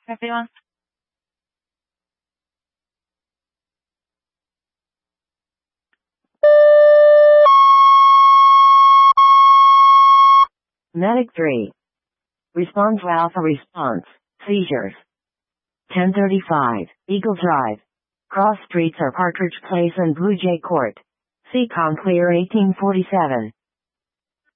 everyone. Medic 3. Response to Alpha response. Seizures. 1035. Eagle Drive. Cross streets are Partridge Place and Blue Jay Court. Seacom clear 1847.